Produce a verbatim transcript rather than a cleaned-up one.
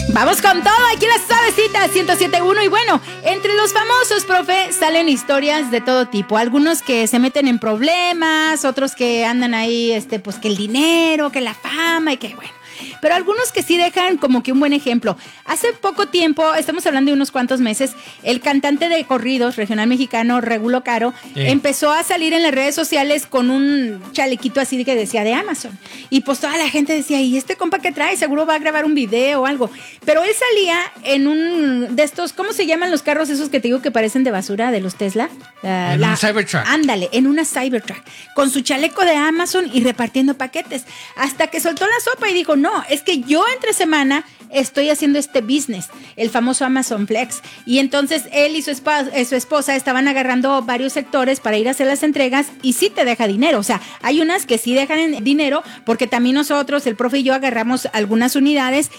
Vamos con todo, aquí la Suavecita ciento siete punto uno. Y bueno, entre los famosos, profe, salen historias de todo tipo. Algunos que se meten en problemas, otros que andan ahí, este, pues que el dinero, que la fama y que bueno. Pero algunos que sí dejan como que un buen ejemplo. Hace poco tiempo, estamos hablando de unos cuantos meses, el cantante de corridos regional mexicano, Regulo Caro, sí. empezó a salir en las redes sociales con un chalequito así de que decía de Amazon. Y pues toda la gente decía, ¿y este compa qué trae? Seguro va a grabar un video o algo. Pero él salía en un de estos, ¿cómo se llaman los carros esos que te digo que parecen de basura, de los Tesla? Uh, en la, un Cybertruck. Ándale, en una Cybertruck, con su chaleco de Amazon y repartiendo paquetes. Hasta que soltó la sopa y dijo, no, No, es que yo entre semana estoy haciendo este business, el famoso Amazon Flex. Y entonces él y su esposa, su esposa estaban agarrando varios sectores para ir a hacer las entregas y sí te deja dinero. O sea, hay unas que sí dejan dinero porque también nosotros, el profe y yo, agarramos algunas unidades